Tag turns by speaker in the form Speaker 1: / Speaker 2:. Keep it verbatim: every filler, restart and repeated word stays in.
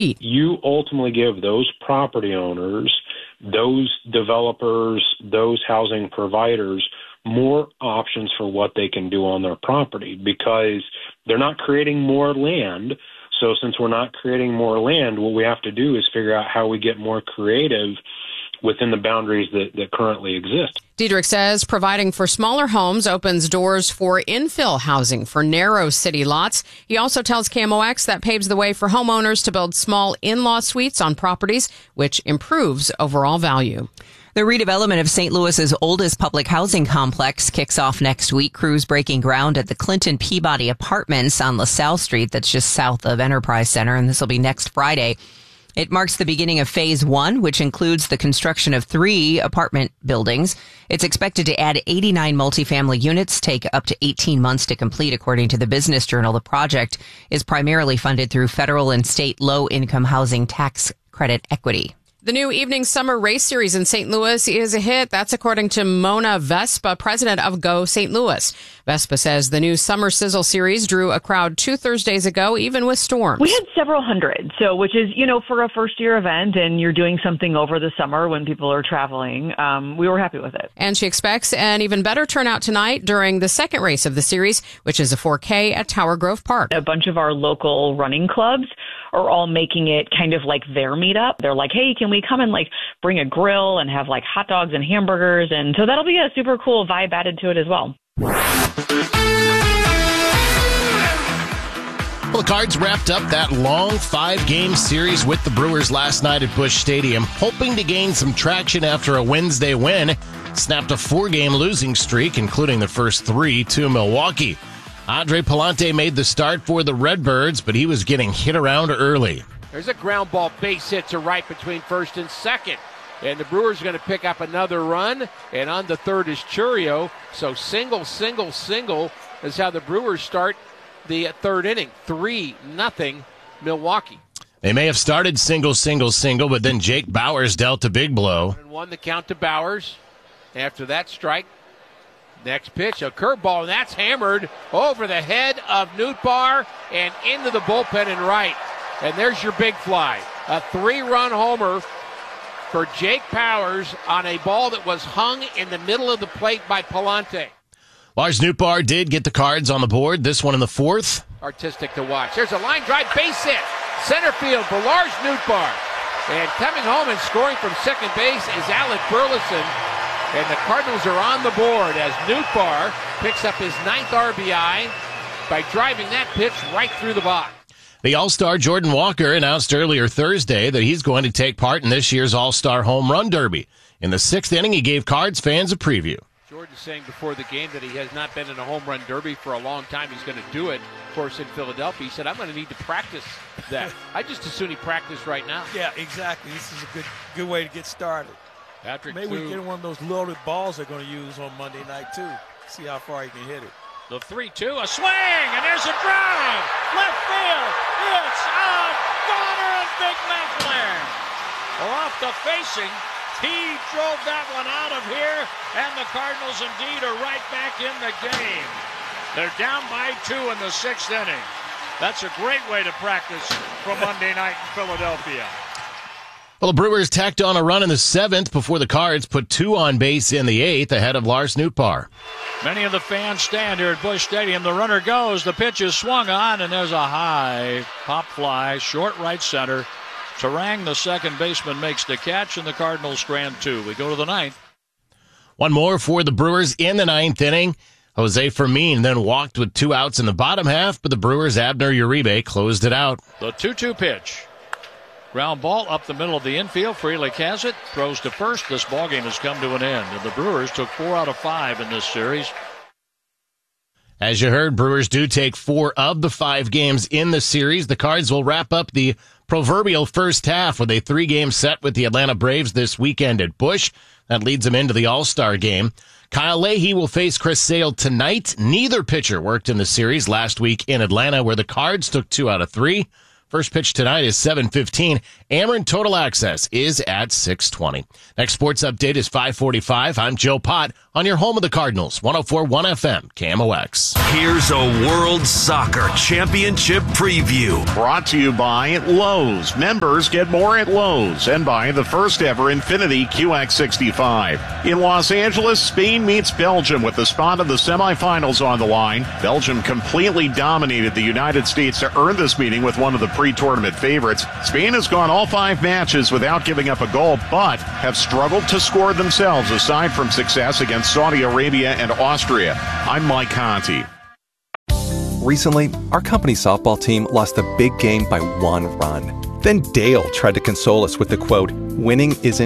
Speaker 1: You ultimately give those property owners, those developers, those housing providers more options for what they can do on their property because they're not creating more land. So since we're not creating more land, what we have to do is figure out how we get more creative within the boundaries that, that currently exist.
Speaker 2: Diedrich says providing for smaller homes opens doors for infill housing for narrow city lots. He also tells K M O X that paves the way for homeowners to build small in-law suites on properties, which improves overall value.
Speaker 3: The redevelopment of Saint Louis's oldest public housing complex kicks off next week. Crews breaking ground at the Clinton Peabody Apartments on LaSalle Street, that's just south of Enterprise Center, and this will be next Friday. It marks the beginning of phase one, which includes the construction of three apartment buildings. It's expected to add eighty-nine multifamily units, take up to eighteen months to complete, according to the Business Journal. The project is primarily funded through federal and state low-income housing tax credit equity.
Speaker 2: The new evening summer race series in Saint Louis is a hit. That's according to Mona Vespa, president of Go Saint Louis. Vespa says the new Summer Sizzle series drew a crowd two Thursdays ago, even with storms.
Speaker 4: We had several hundred, so which is, you know, for a first-year event and you're doing something over the summer when people are traveling, um, we were happy with it.
Speaker 2: And she expects an even better turnout tonight during the second race of the series, which is a four K at Tower Grove Park.
Speaker 4: A bunch of our local running clubs are all making it kind of like their meetup. They're like, hey, can we come and like bring a grill and have like hot dogs and hamburgers? And so that'll be a super cool vibe added to it as well.
Speaker 5: Well, the Cards wrapped up that long five-game series with the Brewers last night at Busch Stadium, hoping to gain some traction after a Wednesday win. Snapped a four-game losing streak, including the first three to Milwaukee. Andre Palante made the start for the Redbirds, but he was getting hit around early.
Speaker 6: There's a ground ball base hit to right between first and second. And the Brewers are going to pick up another run. And on the third is Churio. So single, single, single is how the Brewers start the third inning. three nothing Milwaukee.
Speaker 5: They may have started single, single, single, but then Jake Bauers dealt a big blow.
Speaker 6: And won the count to Bauers. After that strike, next pitch, a curveball, and that's hammered over the head of Nootbaar and into the bullpen and right. And there's your big fly. A three-run homer for Jake Bauers on a ball that was hung in the middle of the plate by Palante.
Speaker 5: Lars Nootbaar did get the Cards on the board, this one in the fourth.
Speaker 6: Artistic to watch. There's a line drive base hit. Center field for Lars Nootbaar. And coming home and scoring from second base is Alec Burleson. And the Cardinals are on the board as Nootbaar picks up his ninth R B I by driving that pitch right through the box.
Speaker 5: The All-Star Jordan Walker announced earlier Thursday that he's going to take part in this year's All-Star Home Run Derby. In the sixth inning, he gave Cards fans a preview.
Speaker 6: Jordan saying before the game that he has not been in a home run derby for a long time. He's going to do it, of course, in Philadelphia. He said, I'm going to need to practice that. I just as soon he practice right now.
Speaker 7: Yeah, exactly. This is a good good way to get started.
Speaker 6: Patrick
Speaker 7: Maybe we get one of those loaded balls they're going to use on Monday night, too. See how far he can hit it.
Speaker 6: The three two, a swing, and there's a drive. Left field. It's out. Garner and Big McLaren are off the facing. He drove that one out of here, and the Cardinals indeed are right back in the game. They're down by two in the sixth inning. That's a great way to practice for Monday night in Philadelphia.
Speaker 5: Well, the Brewers tacked on a run in the seventh before the Cards put two on base in the eighth ahead of Lars Nootbaar.
Speaker 8: Many of the fans stand here at Busch Stadium. The runner goes. The pitch is swung on, and there's a high pop fly, short right center. Terang, the second baseman, makes the catch, and the Cardinals strand two. We go to the ninth.
Speaker 5: One more for the Brewers in the ninth inning. Jose Fermin then walked with two outs in the bottom half, but the Brewers' Abner Uribe closed it out.
Speaker 8: The two two pitch. Ground ball up the middle of the infield. Frelick has it. Throws to first. This ballgame has come to an end, and the Brewers took four out of five in this series.
Speaker 5: As you heard, Brewers do take four of the five games in the series. The Cards will wrap up the proverbial first half with a three-game set with the Atlanta Braves this weekend at Busch. That leads them into the All-Star game. Kyle Leahy will face Chris Sale tonight. Neither pitcher worked in the series last week in Atlanta, where the Cards took two out of three. First pitch tonight is seven fifteen. Ameren Total Access is at six twenty. Next sports update is five forty-five. I'm Joe Pott on your home of the Cardinals, one oh four point one F M, K M O X.
Speaker 9: Here's a World Soccer Championship preview.
Speaker 10: Brought to you by Lowe's. Members get more at Lowe's, and by the first ever Infiniti Q X sixty-five. In Los Angeles, Spain meets Belgium with the spot of the semifinals on the line. Belgium completely dominated the United States to earn this meeting with one of the pre-tournament favorites. Spain has gone all five matches without giving up a goal, but have struggled to score themselves aside from success against Saudi Arabia and Austria. I'm Mike Conti.
Speaker 11: Recently, our company softball team lost a big game by one run. Then Dale tried to console us with the quote, "Winning isn't